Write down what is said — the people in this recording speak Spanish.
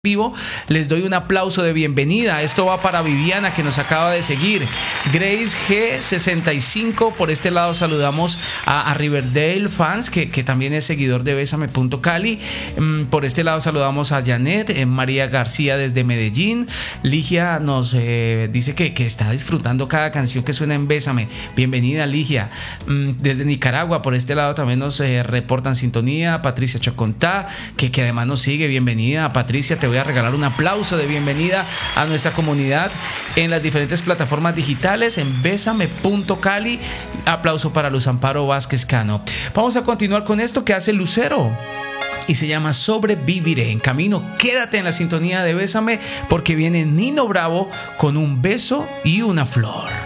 vivo, les doy un aplauso de bienvenida. Esto va para Viviana, que nos acaba de seguir. Grace G65, por este lado saludamos a Riverdale Fans, que también es seguidor de Bésame.cali. Por este lado saludamos a Janet, María García desde Medellín. Ligia nos dice que está disfrutando cada canción que suena en Bésame. Bienvenida, Ligia. Desde Nicaragua, por este lado también nos reportan sintonía. Patricia Chocontá, que además nos sigue. Bienvenida, Patricia. Te voy a regalar un aplauso de bienvenida a nuestra comunidad en las diferentes plataformas digitales, en Bésame.cali. Aplauso para Luz Amparo Vázquez Cano. Vamos a continuar con esto que hace Lucero y se llama Sobreviviré. En camino, quédate en la sintonía de Bésame, porque viene Nino Bravo con Un beso y una flor.